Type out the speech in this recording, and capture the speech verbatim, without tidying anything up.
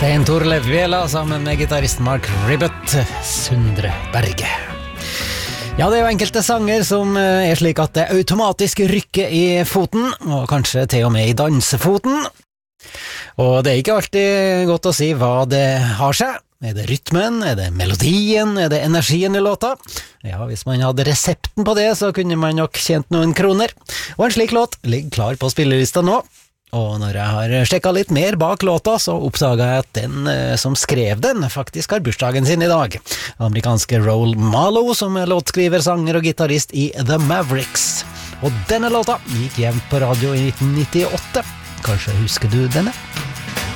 Stein Torleif Vela sammen med gitarist Mark Ribot, Sundre Berge. Ja, det er jo enkelte sanger som er slik at det automatisk rykker i foten, og kanskje til og med i dansefoten. Og det er ikke alltid godt å si hva det har seg. Er det rytmen? Er det melodien? Er det energien i låta? Ja, hvis man hadde resepten på det, så kunne man nok tjent noen kroner. Og en slik låt ligger klar på spillelista nå. Og når jeg har sjekket litt mer bak låta, så oppdaget jeg at den eh, som skrev den faktisk har bursdagen sin i dag. Amerikanske Roll Marlowe, som er låtskriver, sanger og gitarist i The Mavericks. Og denne låta gikk jevnt på radio i nitten nittiåtte. Kanskje husker du denne?